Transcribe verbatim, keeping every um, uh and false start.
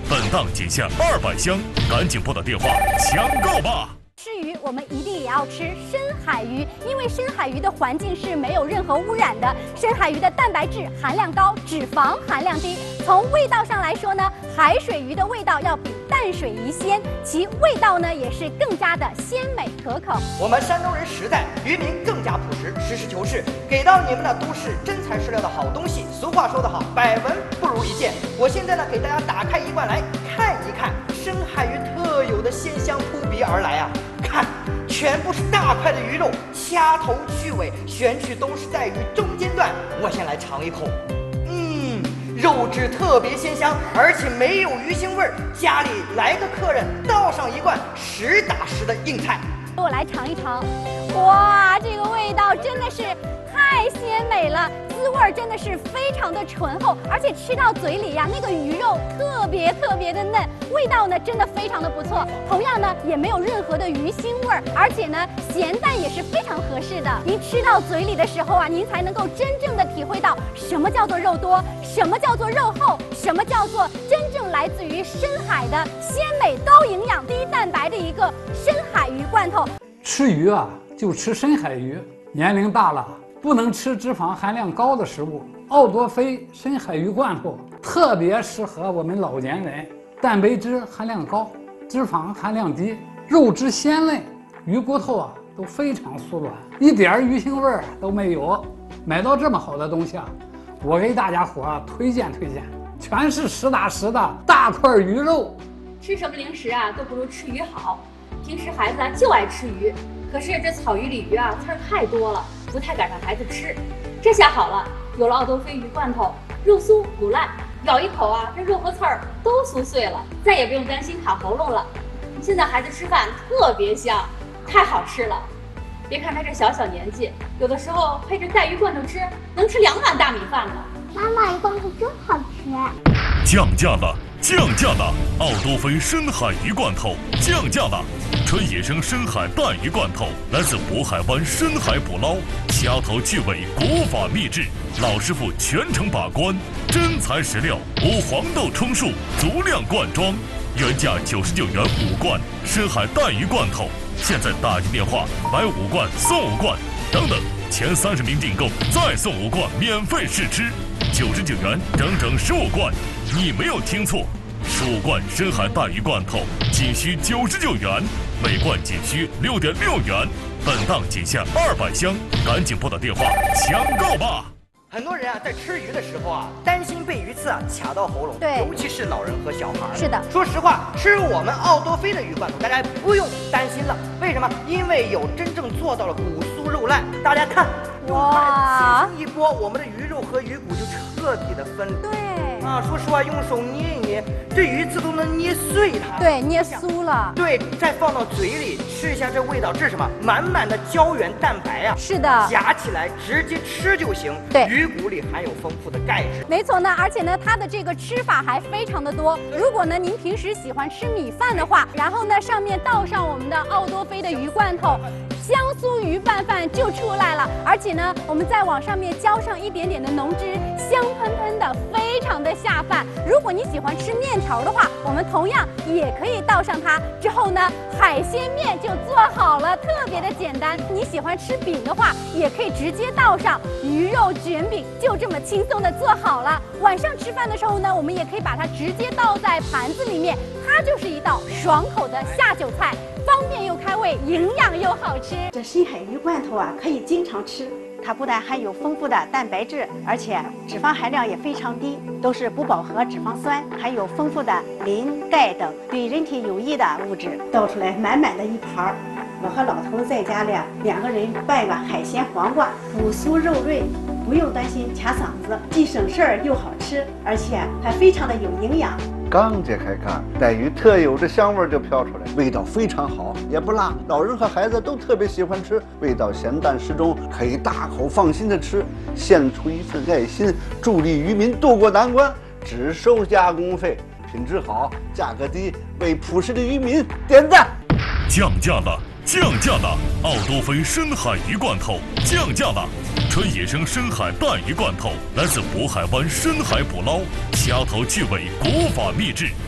本档仅限二百箱，赶紧拨打电话抢购吧！ 吃鱼，我们一定也要吃深海鱼，因为深海鱼的环境是没有任何污染的。深海鱼的蛋白质含量高，脂肪含量低。从味道上来说呢，海水鱼的味道要比淡水鱼鲜，其味道呢也是更加的鲜美可口。 我们山东人实在，渔民更加朴实，实事求是，给到你们的都是真材实料的好东西。俗话说得好，百闻不如一见。我现在呢，给大家打开一罐来看一看深海鱼特有的鲜香扑鼻而来啊！看，全部是大块的鱼肉，掐头去尾，选取都是在鱼中间段。我先来尝一口，嗯，肉质特别鲜香，而且没有鱼腥味儿。家里来个客人，倒上一罐实打实的硬菜。 我来尝一尝，哇，这个味道真的是太鲜美了，滋味真的是非常的醇厚，而且吃到嘴里呀、啊，那个鱼肉特别特别的嫩，味道呢真的非常的不错。同样呢，也没有任何的鱼腥味儿，而且呢，咸淡也是非常合适的。您吃到嘴里的时候啊，您才能够真正的体会到什么叫做肉多，什么叫做肉厚，什么叫做真正来自于深海的鲜美、高营养、低蛋白的一个深海鱼罐头。 吃鱼啊，就吃深海鱼。年龄大了，不能吃脂肪含量高的食物。奥多菲深海鱼罐头特别适合我们老年人，蛋白质含量高，脂肪含量低，肉质鲜嫩，鱼骨头啊都非常酥软，一点鱼腥味儿都没有。买到这么好的东西啊，我给大家伙啊推荐推荐，全是实打实的大块鱼肉。 吃什么零食啊都不如吃鱼好。平时孩子啊就爱吃鱼，可是这草鱼、鲤鱼啊刺儿太多了，不太赶上孩子吃。这下好了，有了奥多菲鱼罐头，肉酥骨烂，咬一口啊，这肉和刺儿都酥碎了，再也不用担心卡喉咙了。现在孩子吃饭特别香，太好吃了。别看他这小小年纪，有的时候配着带鱼罐头吃，能吃两碗大米饭呢。 妈妈，鱼罐头真好吃。 降价了，降价了！奥多菲深海鱼罐头降价了。纯野生深海带鱼罐头来自渤海湾深海捕捞，掐头去尾，国法秘制，老师傅全程把关，真材实料，无黄豆充数，足量灌装，原价九十九元五罐深海带鱼罐头，现在打进电话买五罐送五罐，等等，前三十名订购再送五罐免费试吃，九十九元整整十五罐，你没有听错。十五罐深海带鱼罐头仅需九十九元，每罐仅需六点六元。本档仅限二百箱，赶紧拨打电话抢购吧！ 很多人啊，在吃鱼的时候啊，担心被鱼刺啊卡到喉咙， 对， 尤其是老人和小孩。 是的， 说实话，吃我们奥多菲的鱼罐头，大家不用担心了。为什么？因为有真正做到了骨酥肉烂。大家看，哇，轻轻一拨，我们的鱼肉和鱼骨就彻底的分离。 对。 啊，说实话，用手捏一捏，这鱼刺都能捏碎它。 对，捏酥了。 对，再放到嘴里吃一下，这味道，这是什么？满满的胶原蛋白啊！ 是的， 夹起来直接吃就行。 对， 鱼骨里含有丰富的钙质。 没错呢，而且呢，它的这个吃法还非常的多。如果呢您平时喜欢吃米饭的话，然后呢上面倒上我们的奥多菲的鱼罐头。香酥鱼拌饭就出来了，而且呢，我们再往上面浇上一点点的浓汁，香喷喷的，非常的下饭。如果你喜欢吃面条的话，我们同样也可以倒上它。之后呢，海鲜面就做好了，特别的简单。你喜欢吃饼的话，也可以直接倒上鱼肉卷饼，就这么轻松的做好了。晚上吃饭的时候呢，我们也可以把它直接倒在盘子里面，它就是一道爽口的下酒菜。方便又开胃，营养又好吃。 这深海鱼罐头啊，可以经常吃。它不但含有丰富的蛋白质，而且脂肪含量也非常低，都是不饱和脂肪酸，含有丰富的磷、钙等对人体有益的物质。倒出来满满的一盘儿，我和老头子在家里两个人拌个海鲜黄瓜，骨酥肉润，不用担心卡嗓子，既省事儿又好吃，而且还非常的有营养。 刚揭开盖，带鱼特有的香味就飘出来，味道非常好，也不辣，老人和孩子都特别喜欢吃，味道咸淡适中，可以大口放心的吃，献出一份爱心，助力渔民渡过难关，只收加工费，品质好，价格低，为朴实的渔民点赞。 降价了，降价了！奥多菲深海鱼罐头降价了。纯野生深海带鱼罐头来自渤海湾深海捕捞，掐头去尾，国法秘制，